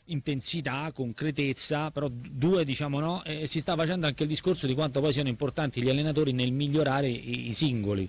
intensità, concretezza, però due diciamo no, e si sta facendo anche il discorso di quanto poi siano importanti gli allenatori nel migliorare i singoli.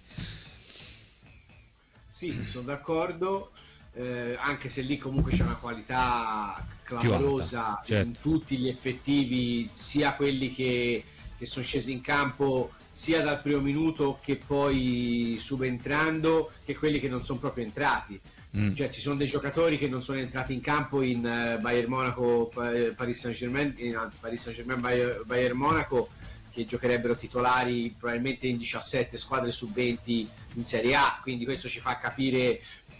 Sì, sono d'accordo, anche se lì comunque c'è una qualità clamorosa certo. in tutti gli effettivi, sia quelli che sono scesi in campo sia dal primo minuto che poi subentrando, che quelli che non sono proprio entrati. Cioè ci sono dei giocatori che non sono entrati in campo in Bayern Monaco, Paris Saint-Germain, Bayern Monaco, che giocherebbero titolari probabilmente in 17 squadre su 20 in Serie A, quindi questo ci fa capire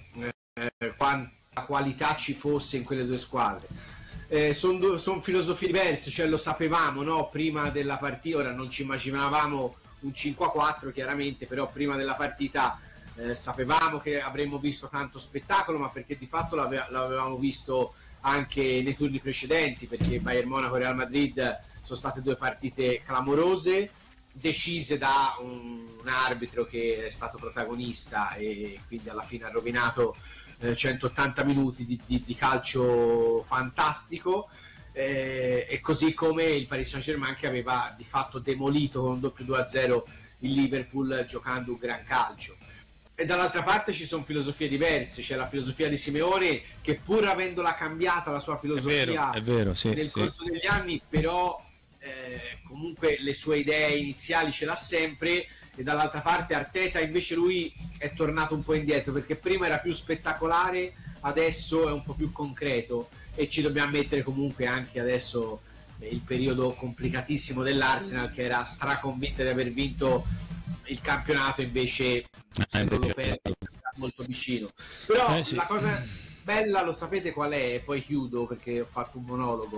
quanta qualità ci fosse in quelle due squadre. Sono filosofie diverse, cioè lo sapevamo, no? Prima della partita, ora non ci immaginavamo un 5-4 chiaramente, però prima della partita sapevamo che avremmo visto tanto spettacolo, ma perché di fatto l'avevamo visto anche nei turni precedenti, perché Bayern Monaco e Real Madrid sono state due partite clamorose, decise da un arbitro che è stato protagonista e quindi alla fine ha rovinato 180 minuti di calcio fantastico, e così come il Paris Saint-Germain che aveva di fatto demolito con un doppio 2-0 il Liverpool giocando un gran calcio. E dall'altra parte ci sono filosofie diverse, c'è la filosofia di Simeone che pur avendola cambiata la sua filosofia è vero, sì, nel corso degli anni, però comunque le sue idee iniziali ce l'ha sempre, e dall'altra parte Arteta invece lui è tornato un po' indietro, perché prima era più spettacolare, adesso è un po' più concreto, e ci dobbiamo mettere comunque anche adesso il periodo complicatissimo dell'Arsenal, che era straconvinta di aver vinto il campionato, invece se non lo perde molto vicino. Però sì. La cosa bella, lo sapete qual è? Poi chiudo perché ho fatto un monologo.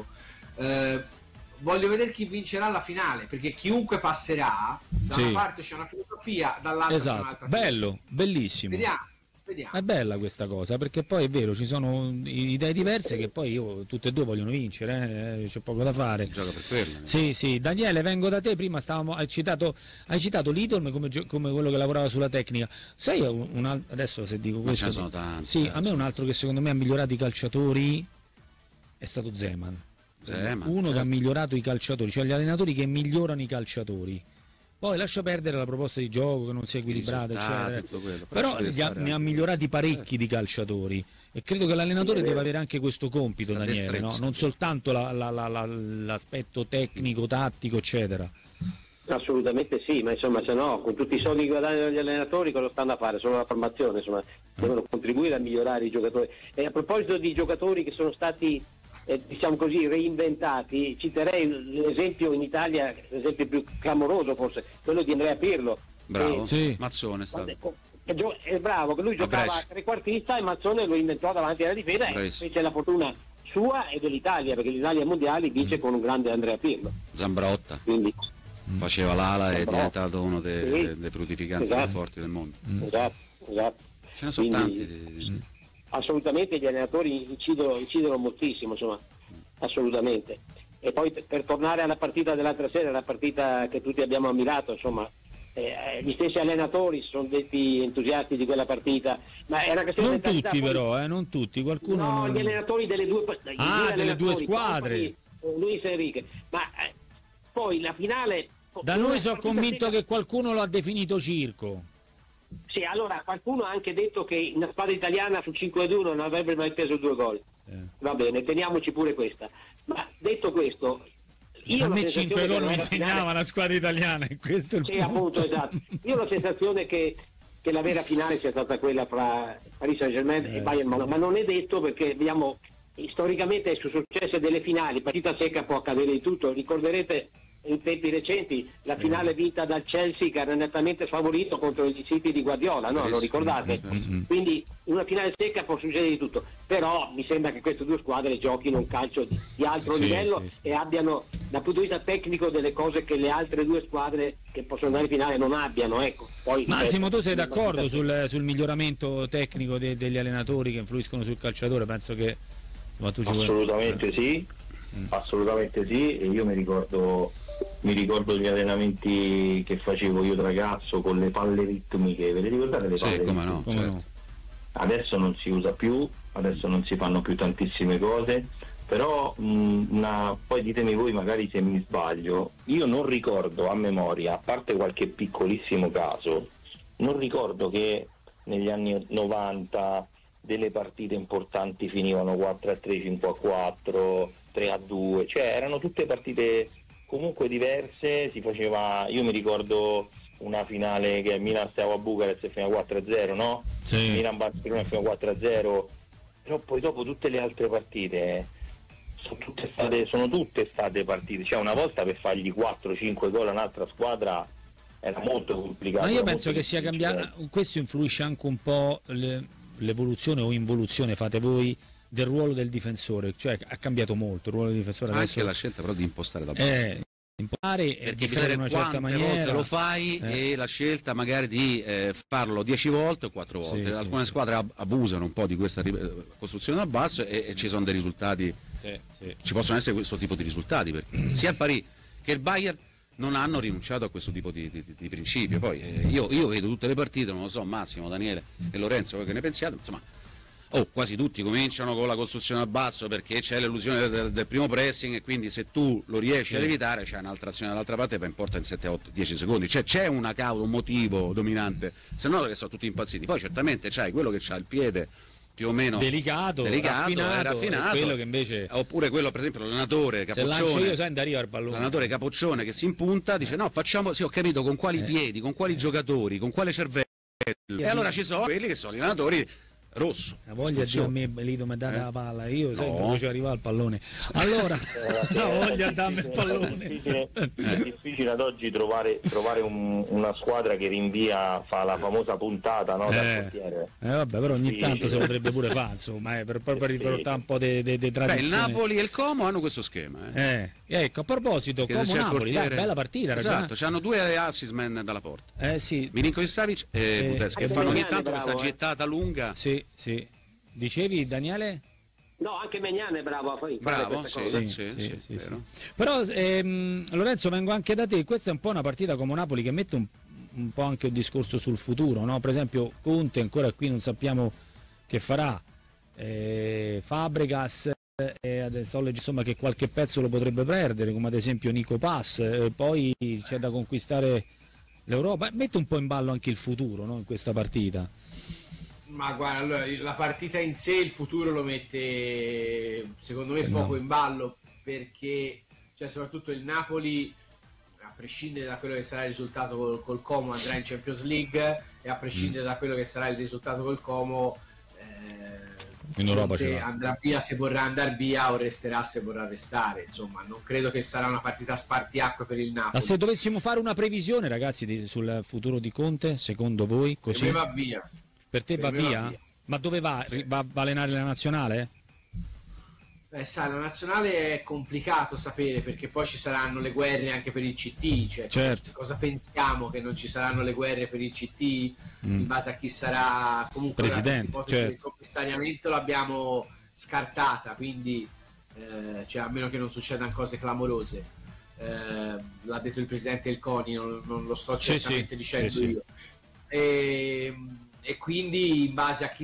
Voglio vedere chi vincerà la finale, perché chiunque passerà, da una parte c'è una filosofia, dall'altra c'è un'altra. Bello, bellissimo. Vediamo. È bella questa cosa, perché poi è vero, ci sono idee diverse che poi tutte e due vogliono vincere, c'è poco da fare. Si gioca per quello. Sì, Daniele, vengo da te, prima hai citato Lidl come quello che lavorava sulla tecnica. Sai adesso se dico questo, ce ne sono tanti. Sì, a me un altro che secondo me ha migliorato i calciatori è stato Zeman. Uno che ha migliorato i calciatori, cioè gli allenatori che migliorano i calciatori. Poi lascia perdere la proposta di gioco che non sia equilibrata, eccetera. Però ne ha migliorati parecchi di calciatori, e credo che l'allenatore deve avere anche questo compito, Daniele, no? Non soltanto l'aspetto tecnico, tattico, eccetera. Assolutamente sì, ma insomma, se no, con tutti i soldi che guadagnano gli allenatori cosa stanno a fare? Solo la formazione, insomma, devono contribuire a migliorare i giocatori. E a proposito di giocatori che sono stati diciamo così reinventati, citerei l'esempio in Italia, l'esempio più clamoroso forse, quello di Andrea Pirlo. Bravo, sì. Mazzone è stato. È bravo, che lui giocava trequartista e Mazzone lo inventò davanti alla difesa, e c'è la fortuna sua e dell'Italia, perché l'Italia ai mondiali vince con un grande Andrea Pirlo. Zambrotta. Quindi faceva l'ala e è diventato uno dei fruttificanti più forti del mondo. Esatto. Ce ne sono tanti. Assolutamente gli allenatori incidono moltissimo, insomma, assolutamente. E poi per tornare alla partita dell'altra sera, la partita che tutti abbiamo ammirato, insomma, gli stessi allenatori si sono detti entusiasti di quella partita, ma era questione non tutti poi, però, non tutti, qualcuno. No, gli allenatori delle due delle due squadre. Luis Enrique, ma poi la finale. Da noi sono convinto che qualcuno lo ha definito circo. Sì, allora qualcuno ha anche detto che una squadra italiana su 5-2 non avrebbe mai preso 2 gol. Va bene, teniamoci pure questa. Ma detto questo, a me 5 gol mi insegnava la squadra italiana, in questo sì, appunto, esatto. Io ho la sensazione che la vera finale sia stata quella fra Paris Saint-Germain e Bayern Monaco, ma non è detto, perché vediamo storicamente su successe delle finali, partita secca può accadere di tutto. Ricorderete in tempi recenti la finale vinta dal Chelsea, che era nettamente sfavorito contro il City di Guardiola, no? Lo ricordate? Quindi in una finale secca può succedere di tutto, però mi sembra che queste due squadre giochino un calcio di altro livello e abbiano dal punto di vista tecnico delle cose che le altre due squadre che possono andare in finale non abbiano, ecco. Poi, Massimo, tu sei d'accordo sul miglioramento tecnico degli allenatori che influiscono sul calciatore? Penso che tu assolutamente sì, assolutamente sì, e io mi ricordo gli allenamenti che facevo io da ragazzo con le palle ritmiche, ve le ricordate le palle ritmiche? Come no, certo. Adesso non si usa più, adesso non si fanno più tantissime cose, però poi ditemi voi magari se mi sbaglio, io non ricordo a memoria, a parte qualche piccolissimo caso, non ricordo che negli anni 90 delle partite importanti finivano 4-3, 5-4, 3-2, cioè erano tutte partite comunque diverse, si faceva, io mi ricordo una finale che Milan stava a Bucarest e fino a 4-0, no? Sì. Milan-Barcellona fino a 4-0, però poi dopo tutte le altre partite sono tutte state partite, cioè una volta per fargli 4-5 gol a un'altra squadra era molto complicato. Ma io penso che sia cambiata, questo influisce anche un po' l'evoluzione o involuzione, fate voi, del ruolo del difensore, cioè ha cambiato molto il ruolo del difensore. Anche adesso la scelta però di impostare da base. Impostare e di fare in una certa maniera. Volte lo fai e la scelta magari di farlo 10 volte o 4 volte. Sì, alcune sì, squadre abusano un po' di questa costruzione da basso e ci sono dei risultati. Ci possono essere questo tipo di risultati, perché sia il Paris che il Bayern non hanno rinunciato a questo tipo di principio. Poi io vedo tutte le partite, non lo so, Massimo, Daniele e Lorenzo, voi che ne pensiate, insomma, quasi tutti cominciano con la costruzione a basso perché c'è l'illusione del primo pressing, e quindi se tu lo riesci ad evitare c'è un'altra azione dall'altra parte e poi importa in 7, 8, 10 secondi, cioè c'è una causa, un motivo dominante, se no che sono tutti impazziti. Poi certamente c'hai quello che c'ha il piede più o meno delicato raffinato, quello che invece, oppure quello, per esempio, l'allenatore Capoccione che si impunta, dice no, facciamo, sì, ho capito con quali piedi, con quali giocatori, con quale cervello, e allora ci sono quelli che sono gli allenatori rosso. La voglia di a me Belito mi dà la palla, io sempre facevo arrivare al pallone. Allora la voglia di darmi il pallone. È difficile ad oggi trovare una squadra che rinvia, fa la famosa puntata, no, dal portiere. Vabbè, però ogni tanto si potrebbe pure fare, insomma, per riportare un po' di tradizione. Il Napoli e il Como hanno questo schema. Ecco, a proposito, Como Napoli, bella partita, esatto, c'hanno 2 assist man dalla porta. Sì. Milinkovic-Savic e Budeschi, che fanno ogni tanto questa gettata lunga. Sì. Dicevi, Daniele? No, anche Maignan è bravo a fare sì. Però Lorenzo, vengo anche da te. Questa è un po' una partita come Napoli che mette un po' anche un discorso sul futuro, no? Per esempio Conte ancora qui non sappiamo che farà, Fabregas adesso insomma che qualche pezzo lo potrebbe perdere, come ad esempio Nico Pass, poi c'è da conquistare l'Europa, mette un po' in ballo anche il futuro, no? In questa partita. Ma guarda, allora, la partita in sé, il futuro lo mette secondo me poco in ballo, perché cioè, soprattutto il Napoli, a prescindere da quello che sarà il risultato col Como, andrà in Champions League, e a prescindere da quello che sarà il risultato col Como, in Europa andrà via se vorrà andare via o resterà se vorrà restare. Insomma, non credo che sarà una partita spartiacque per il Napoli. Ma se dovessimo fare una previsione, ragazzi, sul futuro di Conte, secondo voi? Così? Per me va via. Per te va via? Ma dove va? Sì. Va a allenare la nazionale? Sai, la nazionale è complicato sapere, perché poi ci saranno le guerre anche per il CT, cioè certo. Cosa pensiamo, che non ci saranno le guerre per il CT in base a chi sarà comunque presidente, certo. Il commissariamento l'abbiamo scartata, quindi cioè, a meno che non succedano cose clamorose, l'ha detto il presidente del CONI, non lo sto certamente dicendo io. E quindi in base a chi